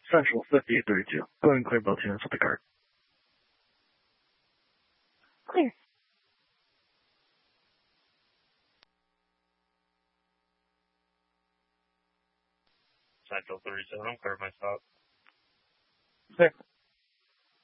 Central 5832. Go ahead and clear both units with the card. Clear. Central 37, clear my stop. 6.